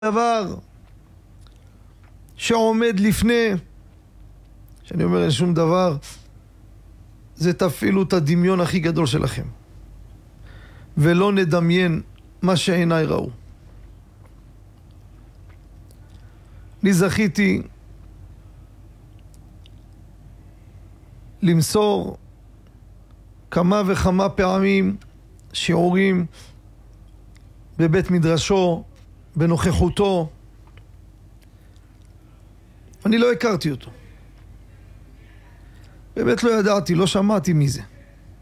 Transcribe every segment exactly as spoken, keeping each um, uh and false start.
דבר שעומד לפני, שאני אומר אין שום דבר, זה תפעילו את הדמיון הכי גדול שלכם ולא נדמיין מה שעיניי ראו. אני זכיתי למסור כמה וכמה פעמים שיעורים בבית מדרשו, בנוכחותו. אני לא הכרתי אותו, באמת לא ידעתי, לא שמעתי מי זה.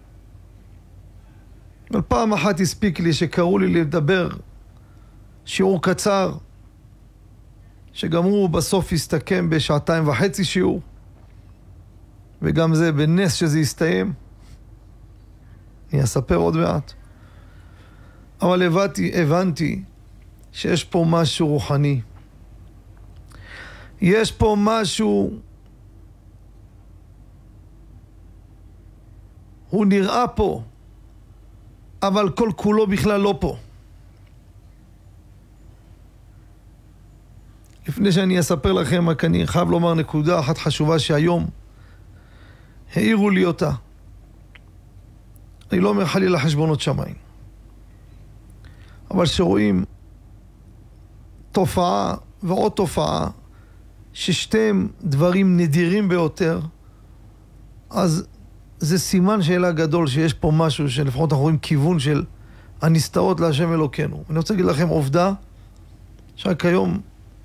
אבל פעם אחת הספיק לי שקראו לי לדבר שיעור קצר, שגם הוא בסוף הסתכם בשעתיים וחצי שיעור, וגם זה בנס שזה הסתיים. אני אספר עוד מעט. אבל הבנתי, הבנתי שיש פה משהו רוחני. יש פה משהו, הוא נראה פה, אבל כל כולו בכלל לא פה. לפני שאני אספר לכם, רק אני חייב לומר נקודה אחת חשובה שהיום העירו לי אותה. אני לא אומר חלילה חשבונות שמיים, אבל שרואים תופעה ועוד תופעה ששתיהם דברים נדירים ביותר, אז זה סימן שאלה גדול שיש פה משהו שלפחות אנחנו רואים כיוון של הנסתרות להשם אלוקינו. אני רוצה להגיד לכם עובדה שרק היום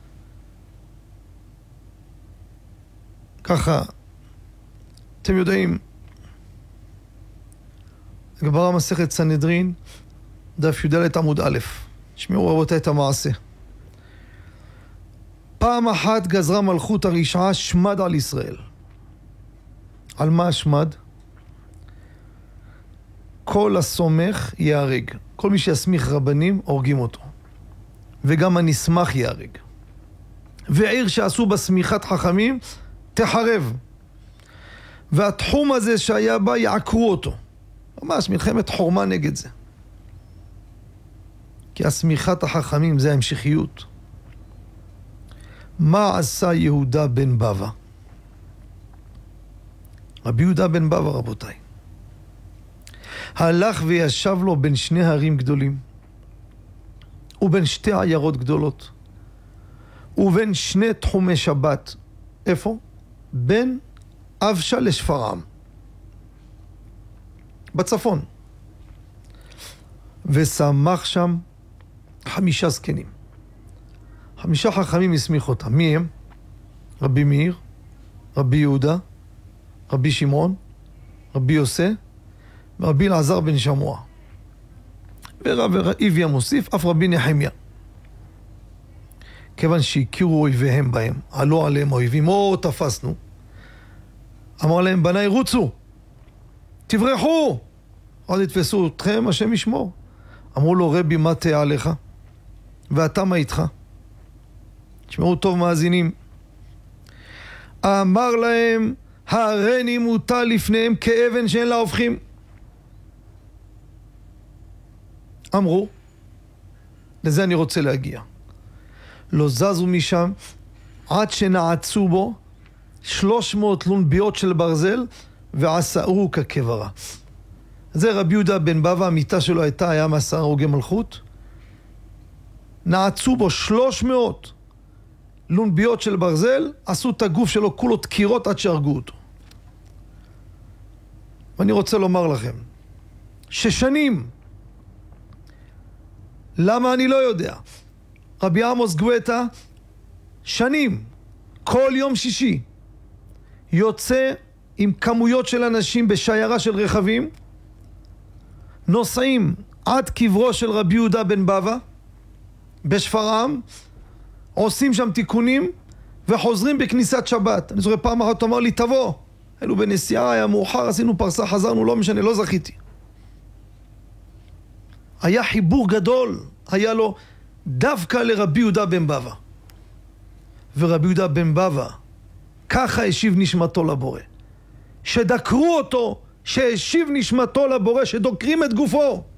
ככה אתם יודעים, גמרא מסכת סנהדרין דף י"ד עמוד א', שמעו רבותיי את המעשה. פעם אחת גזרה מלכות הרשעה שמד על ישראל. על מה השמד? כל הסומך יהרג. כל מי שיסמיך רבנים הורגים אותו, וגם הנסמך יהרג. ועיר שעשו בסמיכת חכמים תחרב, והתחום הזה שהיה בה יעקרו אותו. ממש מלחמת חורמה נגד זה, כי הסמיכת החכמים זה ההמשכיות. מה עשה יהודה בן בבא? רבי יהודה בן בבא, רבותיי, הלך וישב לו בין שני הרים גדולים, ובין שתי עיירות גדולות, ובין שני תחומי שבת. איפה? בין אבשה לשפרעם, בצפון. ושמח שם חמישה זקנים. חמישה חכמים הסמיך אותם. מי הם? רבי מאיר, רבי יהודה, רבי שמעון, רבי יוסי, ורבי אלעזר בן שמוע. ורב איביה מוסיף, אף רבי נחמיה. כיוון שהכירו אויביהם בהם, עלו עליהם אויבים, או תפסנו, אמר להם, בניי רוצו, תברחו, אז יתפסו אתכם, השם ישמור. אמרו לו, רבי, מה תהיה עליך? ואתה מה איתך? תשמעו טוב מאזינים. אמר להם, הריני מוטל לפניהם כאבן שאין לה הופכים. אמרו, לזה אני רוצה להגיע. לא זזו משם עד שנעצו בו שלוש מאות לונביות של ברזל ועשאו כקברה. זה רבי יהודה בן בבא, המיטה שלו הייתה, היה מעשרה הרוגי מלכות. נעצו בו שלוש מאות לונביות של ברזל, עשו את הגוף שלו כולו דקירות עד שהרגו אותו. ואני רוצה לומר לכם ששנים, למה אני לא יודע, רבי עמוס גואטה שנים, כל יום שישי יוצא עם כמויות של אנשים בשיירה של רכבים, נוסעים עד קברו של רבי יהודה בן בבא בשפרעם, עושים שם תיקונים וחוזרים בכניסת שבת. אני זוכר פעם אחת אמר לי, תבוא, היינו בנסיעה, היה מאוחר, עשינו פרסה, חזרנו, לא משנה, לא זכיתי. היה חיבור גדול, היה לו דווקא לרבי יהודה בן בבא. ורבי יהודה בן בבא ככה השיב נשמתו לבורא, שדקרו אותו, שהשיב נשמתו לבורא, שדוקרים את גופו.